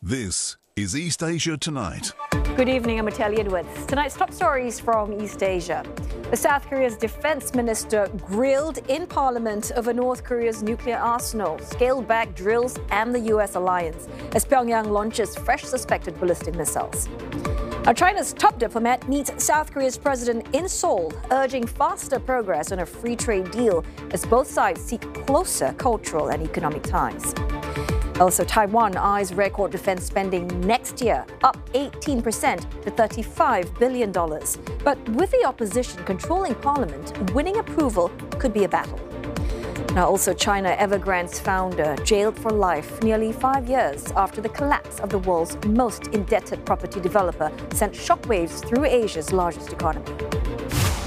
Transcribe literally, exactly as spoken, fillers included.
This is East Asia Tonight. Good evening, I'm Ateli Edwards. Tonight's top stories from East Asia. The South Korea's defense minister grilled in parliament over North Korea's nuclear arsenal, scaled back drills and the U S alliance as Pyongyang launches fresh suspected ballistic missiles. Now, China's top diplomat meets South Korea's president in Seoul, urging faster progress on a free trade deal as both sides seek closer cultural and economic ties. Also, Taiwan eyes record defense spending next year, up eighteen percent to thirty-five billion dollars. But with the opposition controlling parliament, winning approval could be a battle. Now, also, China Evergrande's founder jailed for life nearly five years after the collapse of the world's most indebted property developer sent shockwaves through Asia's largest economy.